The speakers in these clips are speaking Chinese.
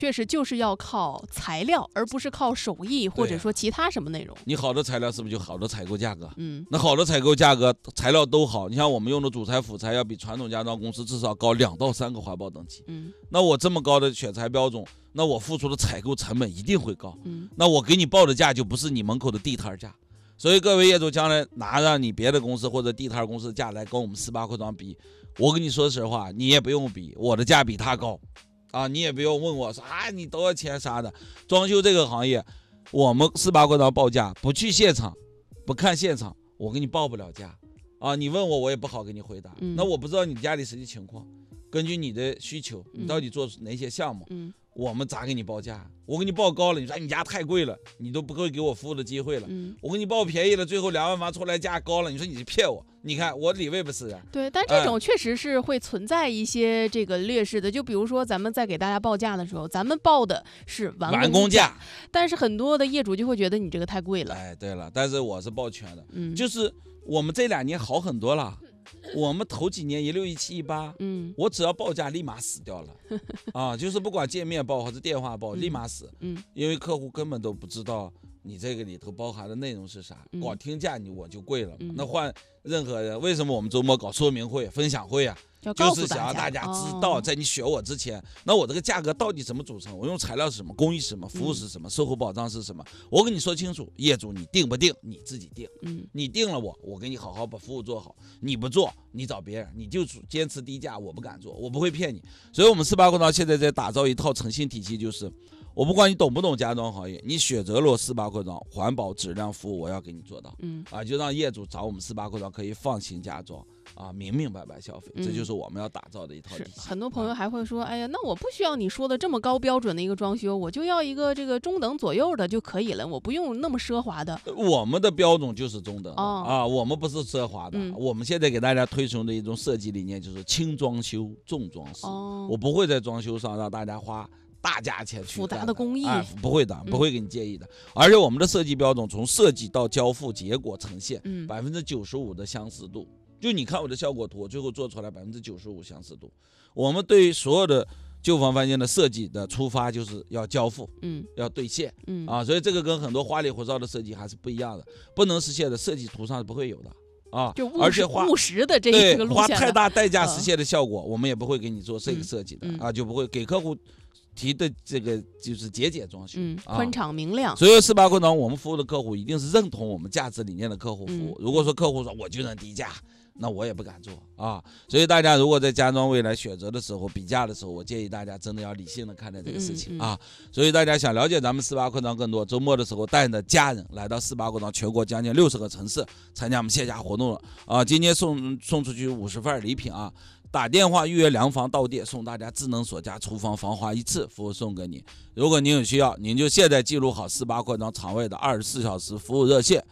确实就是要靠材料，而不是靠手艺或者说其他什么内容。 你好的材料是不是就好的采购价格？那好的采购价格，材料都好。你像我们用的主材辅材要比传统家装公司至少高2到3个环保等级。那我这么高的选材标准，那我付出的采购成本一定会高。那我给你报的价就不是你门口的地摊价。所以各位业主将来拿着你别的公司或者地摊公司的价来跟我们48扩装比，我跟你说实话，你也不用比，我的价比他高。你也不用问我说你多少钱啥的。装修这个行业，我们48扩装报价不去现场，不看现场，我给你报不了价你问我也不好给你回答。那我不知道你家里实际情况，根据你的需求，你到底做哪些项目，我们咋给你报价？我给你报高了，你说你家太贵了，你都不会给我服务的机会了。我给你报便宜了，最后2万8出来价高了，你说你是骗我？你看我理位不是人。 对，但这种确实是会存在一些这个劣势的。就比如说咱们在给大家报价的时候，咱们报的是完工价，但是很多的业主就会觉得你这个太贵了。 对了，但是我是报全的，就是我们这2年好很多了。我们头几年16、17、18，我只要报价立马死掉了就是不管见面报还是电话报，立马死。因为客户根本都不知道你这个里头包含的内容是啥，光听价我就贵了。那换任何人，为什么我们周末搞说明会、分享会就是想让大家知道，在你选我之前，那我这个价格到底怎么组成？我用材料是什么？工艺是什么？服务是什么？售后保障是什么？我跟你说清楚，业主你定不定你自己定。你定了我给你好好把服务做好。你不做，你找别人，你就坚持低价，我不敢做，我不会骗你。所以我们48扩装现在在打造一套诚信体系，就是我不管你懂不懂家装行业，你选择了48扩装，环保、质量、服务，我要给你做到。就让业主找我们48扩装可以放心家装。明明白白消费，这就是我们要打造的一套体系。 很多朋友还会说，哎呀，那我不需要你说的这么高标准的一个装修，我就要一个这个中等左右的就可以了，我不用那么奢华的。 我们的标准就是中等我们不是奢华的。我们现在给大家推崇的一种设计理念就是轻装修、重装饰。我不会在装修上让大家花大价钱去复杂的工艺， 不会的，不会给你介意的。而且我们的设计标准从设计到交付结果呈现，95%的相似度。就你看我的效果图，最后做出来95%相似度。我们对所有的旧房翻新的设计的出发就是要交付，要兑现，所以这个跟很多花里胡哨的设计还是不一样的，不能实现的设计图上是不会有的就而且务实的这个路线， 花太大代价实现的效果，我们也不会给你做这个设计的就不会给客户提的这个就是节俭装修， 宽敞明亮。 所以48扩装我们服务的客户一定是认同我们价值理念的客户服务。如果说客户说我就能低价，那我也不敢做所以大家如果在家装未来选择的时候、比价的时候，我建议大家真的要理性的看待这个事情所以大家想了解咱们48扩装更多，周末的时候带着家人来到48扩装全国将近60个城市参加我们线下活动了今天送出去50份礼品打电话预约量房到店，送大家智能锁家厨房防滑一次服务送给你。如果您有需要，您就现在记录好48扩装场外的24小时服务热线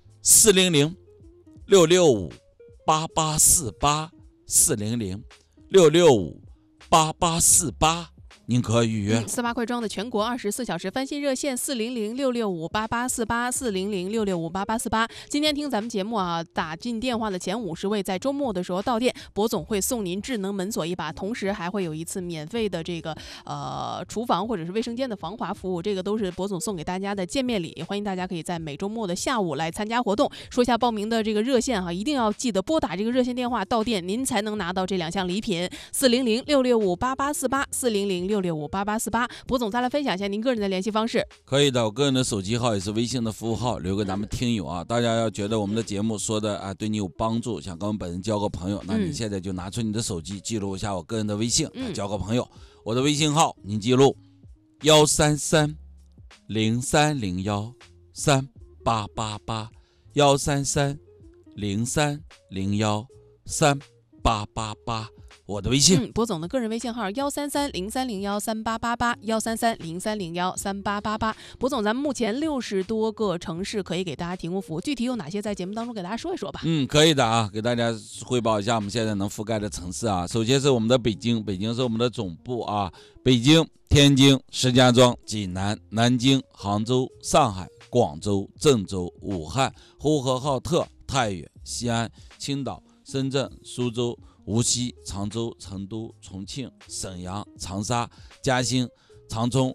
400-665-8848 400-665-8848，您可预约。 48扩装的全国24小时翻新热线400-665-8848 400-665-8848。今天听咱们节目打进电话的前50位，在周末的时候到店，博总会送您智能门锁一把，同时还会有一次免费的这个厨房或者是卫生间的防滑服务，这个都是博总送给大家的见面礼。欢迎大家可以在每周末的下午来参加活动。说一下报名的这个热线一定要记得拨打这个热线电话到店，您才能拿到这2项礼品400-665-8848 400-665-8848。博总再来分享一下您个人的联系方式。 可以的，我个人的手机号也是微信的服务号，留给咱们听友大家要觉得我们的节目说的对你有帮助，想跟我们本人交个朋友，那你现在就拿出你的手机记录一下我个人的微信交个朋友。我的微信号您记录133-0301-3888 133-0301-3888，我的微信。 博总的个人微信号133-0301-3888 133-0301-3888。博总，咱们目前60多个城市可以给大家提供服务，具体有哪些在节目当中给大家说一说吧。 可以的给大家汇报一下我们现在能覆盖的城市首先是我们的北京是我们的总部北京、天津、石家庄、济南、南京、杭州、上海、广州、郑州、武汉、呼和浩特、太原、西安、青岛、深圳、苏州、无锡、常州、成都、重庆、沈阳、长沙、嘉兴、 唐中